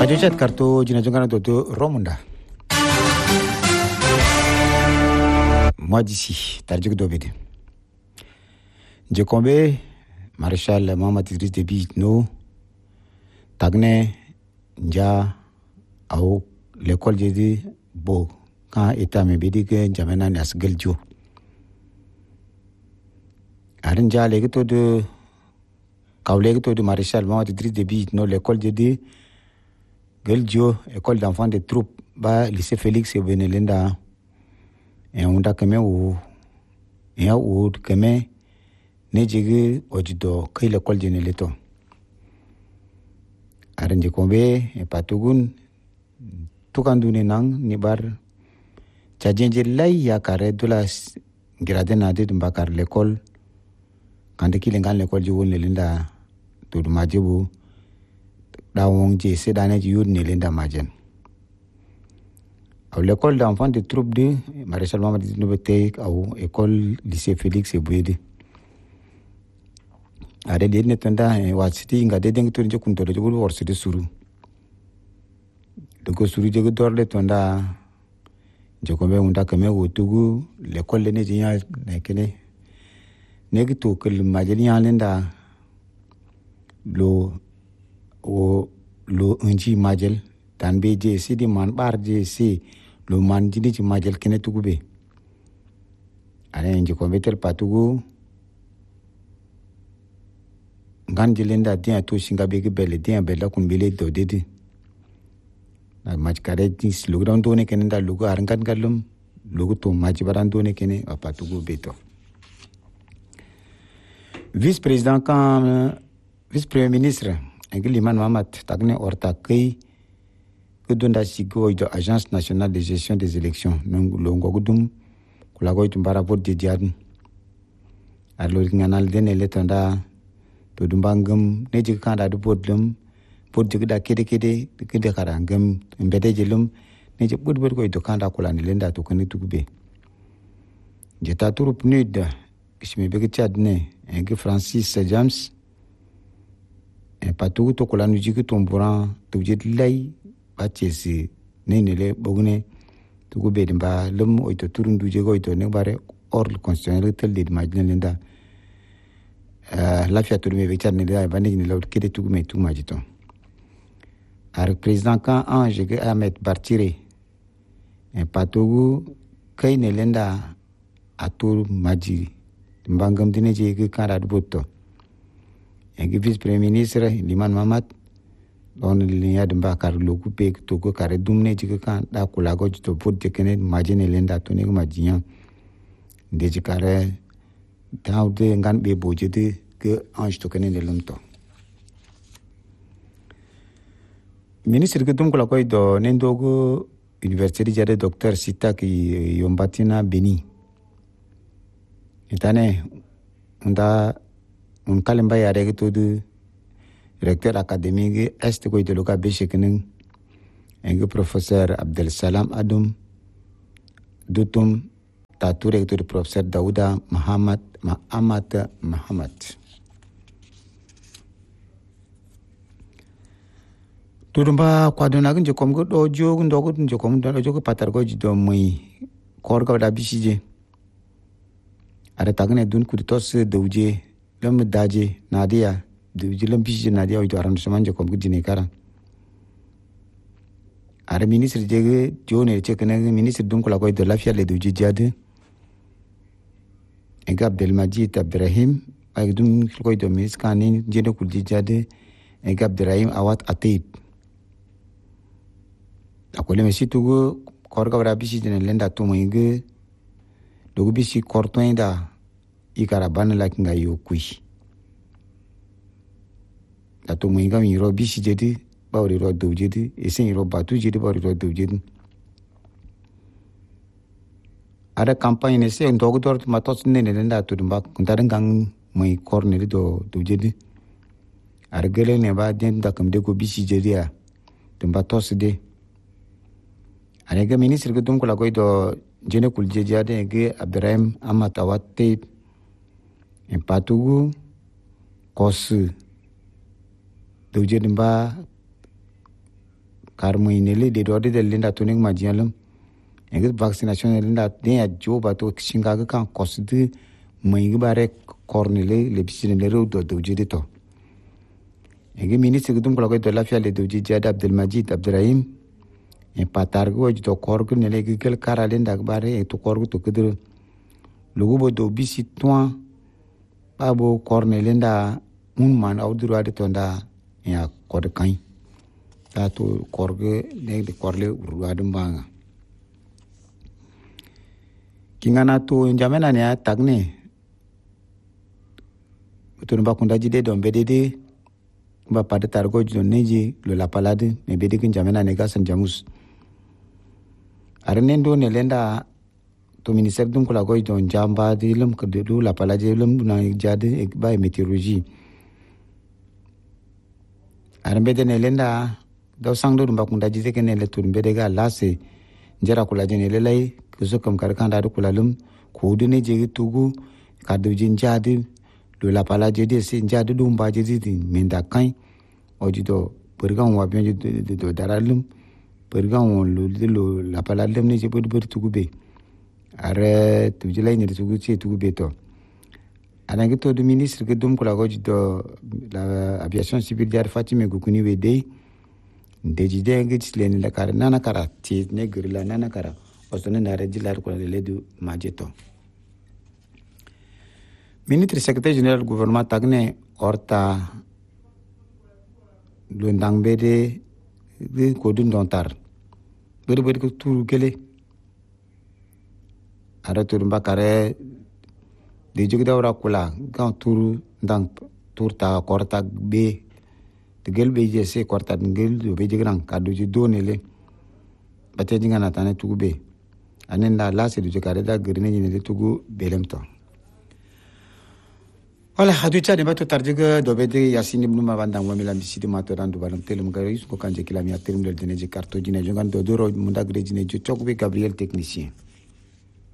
Radio Chat kartu jina jongana dodo Romunda. Moi d'ici, Tadjik Dobede. Djekombe, Maréchal Mohamed Idriss Déby Itno, Tagne, Nja, Ao, l'école de Bo, quand État me bédi que Jamena Nasgel Jo. Arinja, l'égoto de Kaulegto de Maréchal Mohamed Idriss Déby Itno, l'école de Geljo, école d'enfants de troupes, ba lycée Félix et Benelenda, et on a keme ou, et ou keme, ne jigi ojido, kay l'école de Neleto. Arenje kombe, et patugun, tukandune nang, ni bar, tchadjenje lay ya kare de la gradena de mbakar l'école, quand il y a l'école de Nelenda, tout le majebu, da wong je se dane ji yud ne lenda majen au l'école d'enfants de troupe de Maréchal Mohamed Idriss au école lycée Félix Ebouede ade de ne tanda wa city nga de deng tur je kun to de gulu wor city suru de ko suru je dor le tanda je ko be unda kame wo tugu l'école ne ji ya ne kene ne gitu kel majen ya lenda lo unji majel tan be je si di man bar je si lo man jini ci majel kene tugube ane nji ko betel patugu ngan jelenda dia to singa be bele dia bela kun bele do dedi na maj kare dis lo don done kene da lugo arangan galum lugo to maj baran done kene patugu beto vice-président quand vice-premier ministre Liman Mamat Tagne Orta Kei Kudunda Sigo de Agence nationale de gestion des élections Longo Gudum Kulago Tumbara vote de Diadn Alors Ganal Den Eletanda Tudumbangum Neji Kanda du Bodlum Pod Jigda Kede Kede Karangum Mbede Jelum Neji Budburgo to Kanda Kulan Lenda to Kanitube Jeta Turup Nud Kishme Begi Chadne Engi Francis James patu to kola nu jiki tomburan to jet lay ba chesi ne le bogne to go be dimba lum o to turundu je go to ne bare ordre constitutionnel tel de majina lenda la fiature me vechat ne la ba ne laud kede to me to majito ar président kan Ange Ahmed Bartire patu kay ne lenda atur maji mbangam dine je ke kara duboto et vice-premier ministre Liman Mamat don linya dumba kar loku pe to ko kare dumne jike kan da kula go to pot de kene majene lenda to ne majinya de jikare taw de ngan be boje de ke Ange to kene lomto ministre ke dum kula ko do nendogo université jare docteur Sita ki yombatina Beni etane unda un kalimba ya rege to de recteur académique est ko de loka be shekenen en professeur Abdel Salam Adoum dutum tatu recteur professeur Daouda Mohamed turumba kwa dona gunje kom go do jogu ndogo nje kom do jogu patar go jido moi korga da bisije ara tagne dun ku tos douje lam daje nadia de jilam bisi nadia o arrondissement je kom gudine kara ara ministre jege jone chekene ministre dun ko la ko de la fiale de jijade en Abdel Majid Abdrahim ay dun ko de ministre kanin jene ko jijade en Abdrahim Awat Atib akole mesi tugo korga bra bisi jene lenda to moyge dogo bisi kortoinda ikara ban la kinga yo kui ato mwinga mi ro bisi jedi ba ori ro do jedi esen ro batu jedi ba ori ro do jedi ada campagne ne se ndogo dor matos ne ne nda to dumba kuntaran gang mai corner do jedi ar gele ne ba den da kam de ko bisi jedi ya dumba tos de arega ministre ko dum ko la ko do jene kul jedi ade ge Abdrahim Amatawate en patugu kos doje dimba kar mo inele de do de linda tonik majialum engit vaccination linda de jo ba to singa ga kan kosde mai ga bare cornele le bisine le do do jide to engit ministre gudum ko de la fiale de Jad Abdelmajid Abdrahim en patar go to korgu ne le gel kara linda bare to korgu to kedro lugu bo do bisi toin babo cornele linda man awduru ade tonda ya kod kan tato korge ne de korle urwadum banga kingana to njamena ne tagne to nba kunda jide don bedede ba pada targo jon neji lo la palade me bede kin jamena ne gasan jamus arnendo ne lenda to ministère dum kula goy don jamba de lum ko de la palade lum na jade ba meteorologie armbede ne lenda daw sangdo dum bakunda jide ken le tur bede ga lase jara kula jene le lay kuso kam kar kan da kula lum ko de ne jegi tugu kadu jin jade lo la pala jede se jade dum ba jede di menda kan ojido pergan wa bien de daralum pergan lo la pala lum ne je bod tugu be are tu jilay ne tugu ci tugu be to anangi to du ministre ke dum kula gojido la aviation civile jar Fatime Gukuni wede ndejide ngit len la kar nana kara ti ne grila nana kara osone na rejilar ko le du majeto ministre secrétaire général gouvernement tagne orta lo ndangbede de ko dun dontar bede ko turu gele ara tur mbakare de jogda wara kula gan turu ndang turta korta be gel be je se korta ngel do be jigran kadu ji donele bate jinga na tane tugu be anenda la se du jikare da grine ni de tugu belemto wala hadu cha de bato tarjiga do be de yasin ibn mabandang wa milam bisidi ma to randu balam telum gari ko kanje kilami aterum le de ne je karto jine jongan do doro munda gre jine jo chokbe Gabriel technicien